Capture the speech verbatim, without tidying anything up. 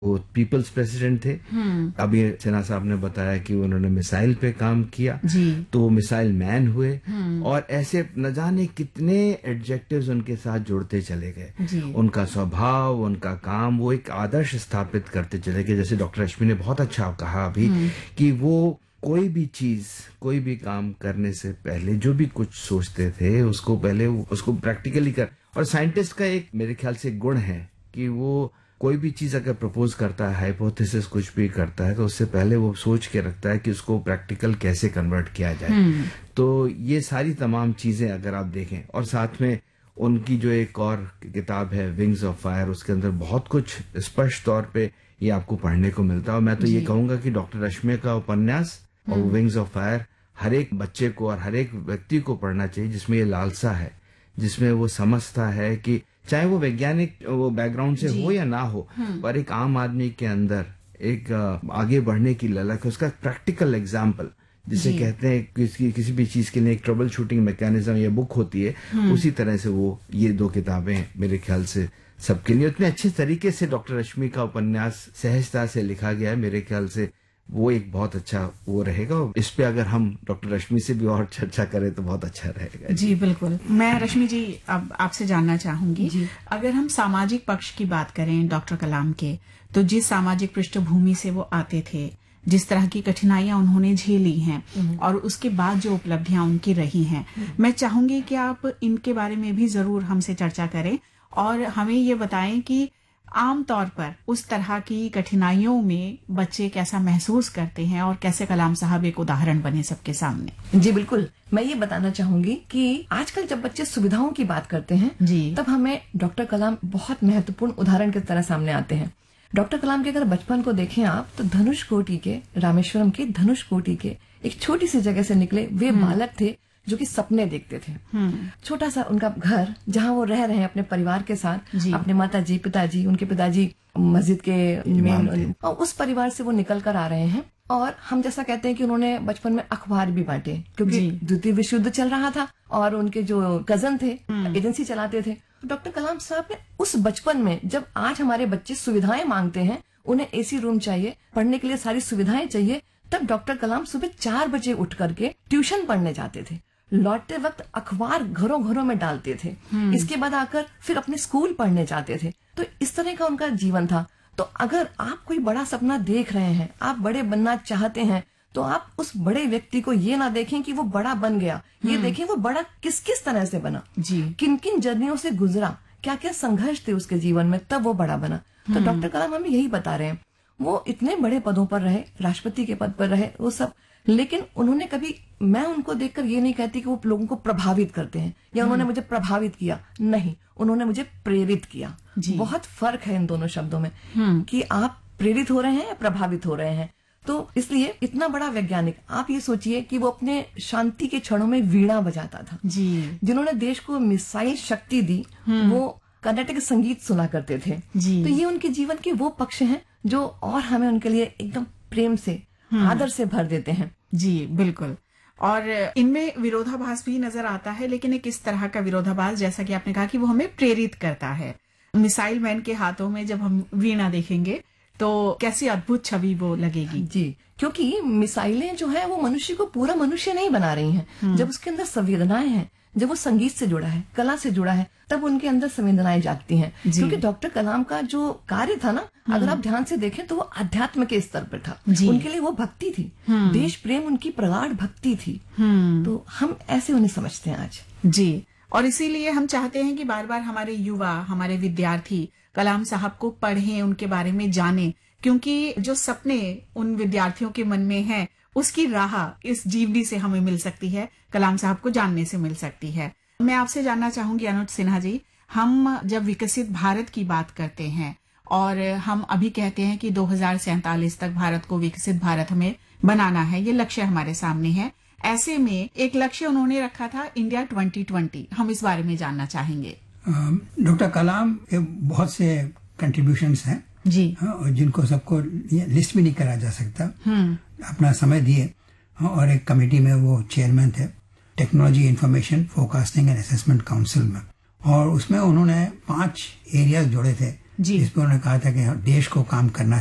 वो people's president थे। अभी सिन्हा साहब ने बताया कि उन्होंने मिसाइल पे काम किया, तो वो मिसाइल मैन हुए, और ऐसे न जाने कितने एडजेक्टिव्स उनके साथ जुड़ते चले गए। उनका स्वभाव, उनका काम, वो एक आदर्श स्थापित करते चले गए। जैसे डॉक्टर रश्मि ने बहुत अच्छा कहा अभी कि वो कोई भी चीज, कोई भी काम करने से पहले जो भी कुछ सोचते थे उसको पहले उसको प्रैक्टिकली कर। और साइंटिस्ट का एक मेरे ख्याल से गुण है कि वो कोई भी चीज अगर प्रपोज करता है, हाइपोथेसिस कुछ भी करता है, तो उससे पहले वो सोच के रखता है कि उसको प्रैक्टिकल कैसे कन्वर्ट किया जाए। तो ये सारी तमाम चीजें अगर आप देखें, और साथ में उनकी जो एक और किताब है विंग्स ऑफ फायर, उसके अंदर बहुत कुछ स्पष्ट तौर पे ये आपको पढ़ने को मिलता है। और मैं तो ये कहूंगा कि डॉक्टर रश्मि का उपन्यास और विंग्स ऑफ फायर हर एक बच्चे को और हर एक व्यक्ति को पढ़ना चाहिए, जिसमें ये लालसा है, जिसमें वो समझता है कि चाहे वो वैज्ञानिक वो बैकग्राउंड से हो या ना हो, पर एक आम आदमी के अंदर एक आगे बढ़ने की ललक है, उसका प्रैक्टिकल एग्जाम्पल जिसे कहते हैं किसी किसी भी चीज के लिए एक ट्रबल शूटिंग मैकेनिज्म या बुक होती है, उसी तरह से वो ये दो किताबें मेरे ख्याल से सबके लिए उतने अच्छे तरीके से डॉक्टर रश्मि का उपन्यास सहजता से लिखा गया है। मेरे ख्याल से वो एक बहुत अच्छा वो रहेगा। इस पे अगर हम डॉक्टर रश्मि से भी और चर्चा करें तो बहुत अच्छा रहेगा। जी बिल्कुल। मैं रश्मि जी अब आपसे जानना चाहूंगी, अगर हम सामाजिक पक्ष की बात करें डॉक्टर कलाम के, तो जिस सामाजिक पृष्ठभूमि से वो आते थे, जिस तरह की कठिनाइयां उन्होंने झेली हैं और उसके बाद जो उपलब्धियां उनकी रही हैं, मैं चाहूंगी कि आप इनके बारे में भी जरूर हमसे चर्चा करें और हमें ये बताएं कि आम तौर पर उस तरह की कठिनाइयों में बच्चे कैसा महसूस करते हैं और कैसे कलाम साहब एक उदाहरण बने सबके सामने। जी बिल्कुल, मैं ये बताना चाहूंगी कि आजकल जब बच्चे सुविधाओं की बात करते हैं जी, तब हमें डॉक्टर कलाम बहुत महत्वपूर्ण उदाहरण की तरह सामने आते हैं। डॉक्टर कलाम के अगर बचपन को देखें आप, तो धनुष कोटि के, रामेश्वरम के धनुष कोटि के एक छोटी सी जगह से निकले वे बालक थे जो कि सपने देखते थे। छोटा सा उनका घर जहाँ वो रह रहे हैं अपने परिवार के साथ, अपने माता जी, पिताजी, उनके पिताजी मस्जिद के मेन, और उस परिवार से वो निकल कर आ रहे हैं। और हम जैसा कहते हैं कि उन्होंने बचपन में अखबार भी बांटे, क्योंकि द्वितीय विश्व युद्ध चल रहा था और उनके जो कजन थे एजेंसी चलाते थे। डॉक्टर कलाम साहब ने उस बचपन में, जब आज हमारे बच्चे सुविधाएं मांगते हैं, उन्हें एसी रूम चाहिए, पढ़ने के लिए सारी सुविधाएं चाहिए, तब डॉक्टर कलाम सुबह चार बजे उठ करके ट्यूशन पढ़ने जाते थे। लौटते वक्त अखबार घरों घरों में डालते थे। इसके बाद आकर फिर अपने स्कूल पढ़ने जाते थे। तो इस तरह का उनका जीवन था। तो अगर आप कोई बड़ा सपना देख रहे हैं, आप बड़े बनना चाहते हैं, तो आप उस बड़े व्यक्ति को ये ना देखें कि वो बड़ा बन गया, ये देखें वो बड़ा किस किस तरह से बना, जी किन किन जर्नियों से गुजरा, क्या क्या संघर्ष थे उसके जीवन में, तब वो बड़ा बना। तो डॉक्टर कलाम हमें यही बता रहे हैं। वो इतने बड़े पदों पर रहे, राष्ट्रपति के पद पर रहे, वो सब, लेकिन उन्होंने कभी, मैं उनको देखकर ये नहीं कहती कि वो लोगों को प्रभावित करते हैं या उन्होंने मुझे प्रभावित किया, नहीं, उन्होंने मुझे प्रेरित किया। बहुत फर्क है इन दोनों शब्दों में कि आप प्रेरित हो रहे हैं या प्रभावित हो रहे हैं। तो इसलिए इतना बड़ा वैज्ञानिक, आप ये सोचिए कि वो अपने शांति के क्षणों में वीणा बजाता था। जी, जिन्होंने देश को मिसाइल शक्ति दी, वो कर्नाटक संगीत सुना करते थे। जी, तो ये उनके जीवन के वो पक्ष हैं जो और हमें उनके लिए एकदम प्रेम से, आदर से भर देते हैं। जी बिल्कुल। और इनमें विरोधाभास भी नजर आता है, लेकिन एक इस तरह का विरोधाभास, जैसा कि आपने कहा, कि वो हमें प्रेरित करता है। मिसाइल मैन के हाथों में जब हम वीणा देखेंगे तो कैसी अद्भुत छवि वो लगेगी। जी, क्योंकि मिसाइलें जो है वो मनुष्य को पूरा मनुष्य नहीं बना रही हैं। जब उसके अंदर संवेदनाएं हैं, जब वो संगीत से जुड़ा है, कला से जुड़ा है, तब उनके अंदर संवेदनाएं जागती हैं। क्योंकि डॉक्टर कलाम का जो कार्य था ना, अगर आप ध्यान से देखें तो वो अध्यात्म के स्तर पर था। उनके लिए वो भक्ति थी, देश प्रेम उनकी प्रगाढ़ भक्ति थी। तो हम ऐसे उन्हें समझते हैं आज। जी, और इसीलिए हम चाहते हैं कि बार बार हमारे युवा, हमारे विद्यार्थी कलाम साहब को पढ़ें, उनके बारे में जानें, क्योंकि जो सपने उन विद्यार्थियों के मन में हैं, उसकी राह इस जीवनी से हमें मिल सकती है, कलाम साहब को जानने से मिल सकती है। मैं आपसे जानना चाहूंगी अनुज सिन्हा जी, हम जब विकसित भारत की बात करते हैं और हम अभी कहते हैं कि दो हज़ार सैंतालीस तक भारत को विकसित भारत हमें बनाना है, ये लक्ष्य हमारे सामने है। ऐसे में एक लक्ष्य उन्होंने रखा था इंडिया ट्वेंटी ट्वेंटी, हम इस बारे में जानना चाहेंगे। डॉक्टर कलाम के बहुत से कंट्रीब्यूशंस हैं जी, हाँ, जिनको सबको लिस्ट भी नहीं करा जा सकता। अपना समय दिए, हाँ, और एक कमेटी में वो चेयरमैन थे, technology information forecasting and assessment council में, और उसमें उन्होंने पांच एरियाज जोड़े थे जिसपे उन्होंने कहा था कि देश को काम करना